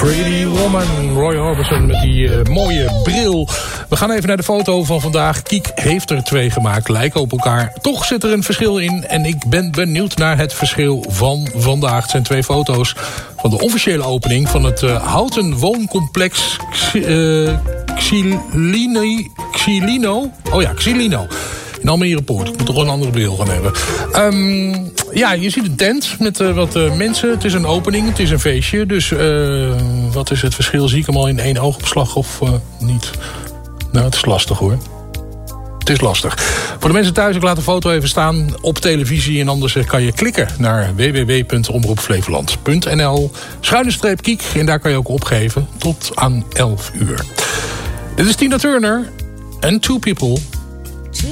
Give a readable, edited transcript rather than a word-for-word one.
Pretty Woman, Roy Orbison met die mooie bril. We gaan even naar de foto van vandaag. Kiek heeft er 2 gemaakt, lijken op elkaar. Toch zit er een verschil in en ik ben benieuwd naar het verschil van vandaag. Het zijn 2 foto's van de officiële opening van het houten wooncomplex Xilino. Oh ja, Xilino. In Almere Poort. Ik moet toch wel een andere bril gaan hebben. Ja, je ziet een tent met wat mensen. Het is een opening, het is een feestje. Dus wat is het verschil? Zie ik hem al in 1 oogopslag of niet? Nou, het is lastig hoor. Het is lastig. Voor de mensen thuis, ik laat de foto even staan op televisie. En anders kan je klikken naar www.omroepflevoland.nl/Kiek. En daar kan je ook opgeven tot aan 11 uur. Dit is Tina Turner en Two People.